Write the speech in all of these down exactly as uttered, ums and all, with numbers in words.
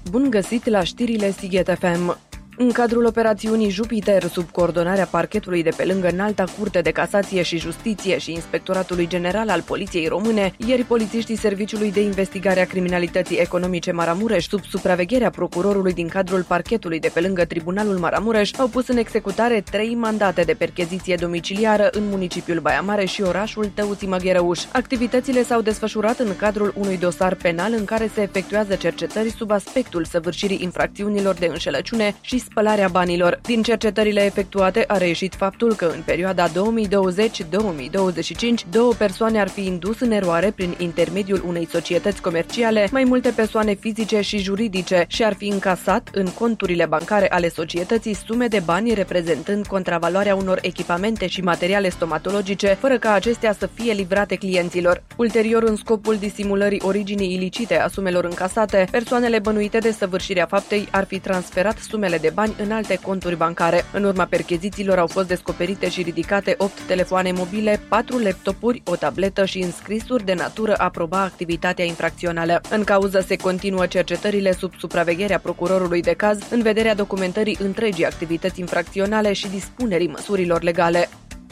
Bun găsit la știrile Sighet F M! În cadrul operațiunii Jupiter, sub coordonarea parchetului de pe lângă Înalta Curte de Casație și Justiție și Inspectoratului General al Poliției Române, ieri polițiștii Serviciului de Investigare a Criminalității Economice Maramureș, sub supravegherea procurorului din cadrul parchetului de pe lângă Tribunalul Maramureș, au pus în executare trei mandate de percheziție domiciliară în municipiul Baia Mare și orașul Tăuți-Măgherăuș. Activitățile s-au desfășurat în cadrul unui dosar penal în care se efectuează cercetări sub aspectul săvârșirii infracțiunilor de înșelăciune și spălarea banilor. Din cercetările efectuate a reieșit faptul că în perioada două mii douăzeci - două mii douăzeci și cinci două persoane ar fi indus în eroare prin intermediul unei societăți comerciale mai multe persoane fizice și juridice și ar fi încasat în conturile bancare ale societății sume de bani reprezentând contravaloarea unor echipamente și materiale stomatologice, fără ca acestea să fie livrate clienților. Ulterior, în scopul disimulării originii ilicite a sumelor încasate, persoanele bănuite de săvârșirea faptei ar fi transferat sumele de bani în alte conturi bancare. În urma perchezițiilor au fost descoperite și ridicate opt telefoane mobile, patru laptopuri, o tabletă și înscrisuri de natură a proba activitatea infracțională. În cauză se continuă cercetările sub supravegherea procurorului de caz în vederea documentării întregii activități infracționale și dispunerii măsurilor legale.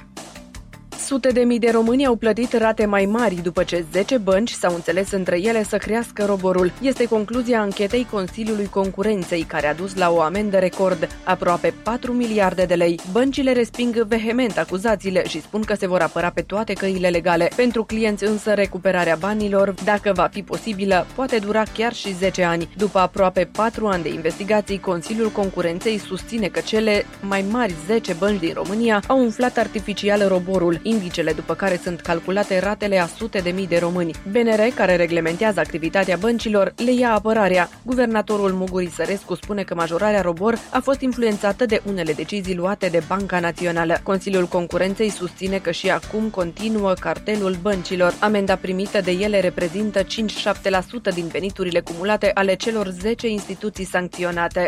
Sute de mii de români au plătit rate mai mari după ce zece bănci s-au înțeles între ele să crească roborul. Este concluzia anchetei Consiliului Concurenței, care a dus la o amendă record, aproape patru miliarde de lei. Băncile resping vehement acuzațiile și spun că se vor apăra pe toate căile legale. Pentru clienți însă recuperarea banilor, dacă va fi posibilă, poate dura chiar și zece ani. După aproape patru ani de investigații, Consiliul Concurenței susține că cele mai mari zece bănci din România au umflat artificial roborul, indicele după care sunt calculate ratele a sute de mii de români. B N R, care reglementează activitatea băncilor, le ia apărarea. Guvernatorul Mugur Isărescu spune că majorarea robor a fost influențată de unele decizii luate de Banca Națională. Consiliul Concurenței susține că și acum continuă cartelul băncilor. Amenda primită de ele reprezintă cinci - șapte la sută din veniturile cumulate ale celor zece instituții sancționate.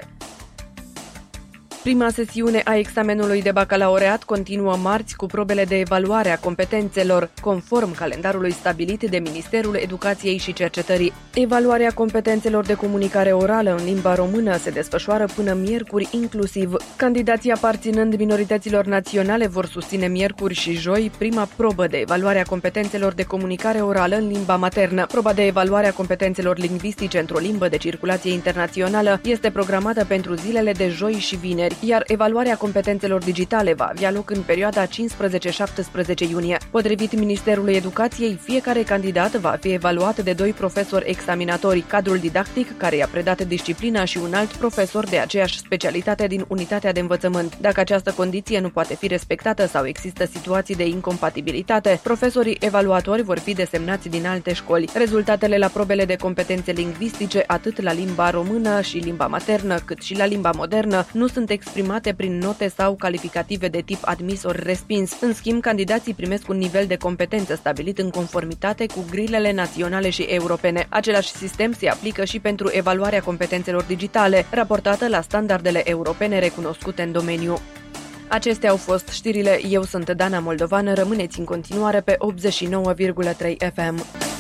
Prima sesiune a examenului de bacalaureat continuă marți cu probele de evaluare a competențelor, conform calendarului stabilit de Ministerul Educației și Cercetării. Evaluarea competențelor de comunicare orală în limba română se desfășoară până miercuri inclusiv. Candidații aparținând minorităților naționale vor susține miercuri și joi prima probă de evaluare a competențelor de comunicare orală în limba maternă. Proba de evaluare a competențelor lingvistice într-o limbă de circulație internațională este programată pentru zilele de joi și vineri, iar evaluarea competențelor digitale va avea loc în perioada cincisprezece - șaptesprezece iunie. Potrivit Ministerului Educației, fiecare candidat va fi evaluat de doi profesori examinatori, cadrul didactic care i-a predat disciplina și un alt profesor de aceeași specialitate din unitatea de învățământ. Dacă această condiție nu poate fi respectată sau există situații de incompatibilitate, profesorii evaluatori vor fi desemnați din alte școli. Rezultatele la probele de competențe lingvistice, atât la limba română și limba maternă, cât și la limba modernă, nu sunt exprimate prin note sau calificative de tip admis ori respins. În schimb, candidații primesc un nivel de competență stabilit în conformitate cu grilele naționale și europene. Același sistem se aplică și pentru evaluarea competențelor digitale, raportată la standardele europene recunoscute în domeniu. Acestea au fost știrile. Eu sunt Dana Moldovan. Rămâneți în continuare pe optzeci și nouă virgulă trei F M.